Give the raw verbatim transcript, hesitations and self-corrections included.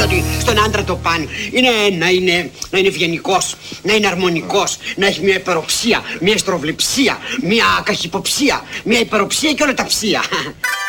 ότι στον άντρα το πάνε είναι να είναι, να είναι ευγενικός, να είναι αρμονικός, να έχει μια υπεροψία, μια στροβλεψία, μια καχυποψία, μια υπεροψία και όλα τα ψία.